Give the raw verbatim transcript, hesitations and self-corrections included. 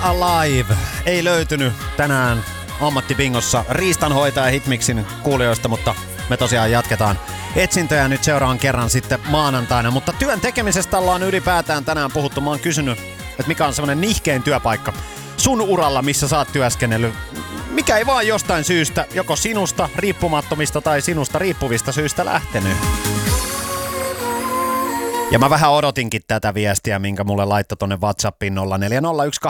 Alive ei löytynyt tänään ammattibingossa riistanhoitaja Hitmixin kuulijoista, mutta me tosiaan jatketaan etsintöjä nyt seuraavan kerran sitten maanantaina. Mutta työn tekemisestä ollaan ylipäätään tänään puhuttu. Mä oon kysynyt, että mikä on semmonen nihkein työpaikka sun uralla, missä sä oot työskennellyt. Mikä ei vaan jostain syystä, joko sinusta riippumattomista tai sinusta riippuvista syistä lähtenyt. Ja mä vähän odotinkin tätä viestiä, minkä mulle laittoi tonne WhatsAppiin nolla neljä nolla yksi